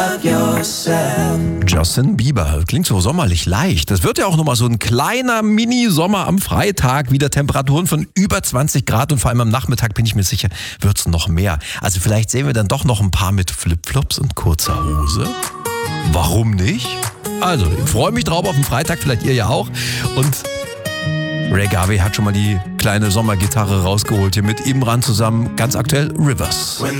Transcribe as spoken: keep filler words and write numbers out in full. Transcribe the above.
Justin Bieber, klingt so sommerlich leicht. Das wird ja auch nochmal so ein kleiner Mini-Sommer am Freitag. Wieder Temperaturen von über zwanzig Grad und vor allem am Nachmittag bin ich mir sicher, wird es noch mehr. Also vielleicht sehen wir dann doch noch ein paar mit Flipflops und kurzer Hose. Warum nicht? Also, ich freue mich drauf auf den Freitag, vielleicht ihr ja auch. Und Ray Garvey hat schon mal die kleine Sommergitarre rausgeholt hier mit Imran zusammen. Ganz aktuell Rivers.